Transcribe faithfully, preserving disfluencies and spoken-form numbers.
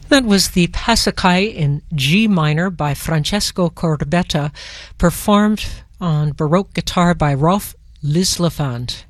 That was the Pasacai in G minor by Francesco Corbetta, performed on Baroque guitar by Rolf Lislefand.